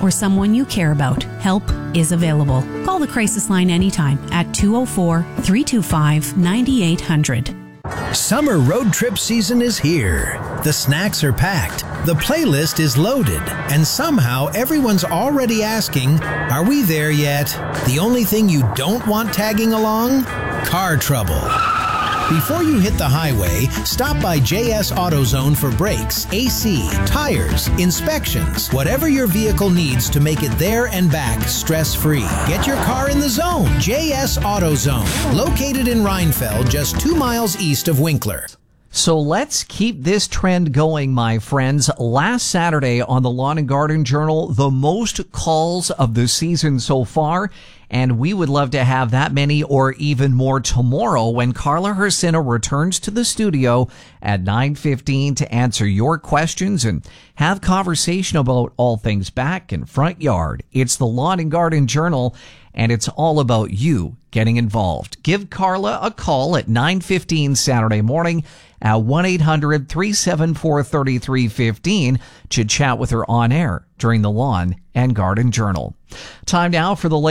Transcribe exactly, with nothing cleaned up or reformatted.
or someone you care about, help is available. Call the crisis line anytime at two oh four, three two five, nine eight hundred. Summer road trip season is here. The snacks are packed, the playlist is loaded, and somehow everyone's already asking, are we there yet? The only thing you don't want tagging along? Car trouble. Before you hit the highway, stop by J S AutoZone for brakes, A C, tires, inspections, whatever your vehicle needs to make it there and back stress-free. Get your car in the zone. J S AutoZone, located in Rhinefeld, just two miles east of Winkler. So let's keep this trend going, my friends. Last Saturday on the Lawn and Garden Journal, the most calls of the season so far. And we would love to have that many or even more tomorrow when Carla Hrsina returns to the studio at nine fifteen to answer your questions and have conversation about all things back and front yard. It's the Lawn and Garden Journal, and it's all about you getting involved. Give Carla a call at nine fifteen Saturday morning at one eight hundred, three seven four, three three one five to chat with her on air during the Lawn and Garden Journal. Time now for the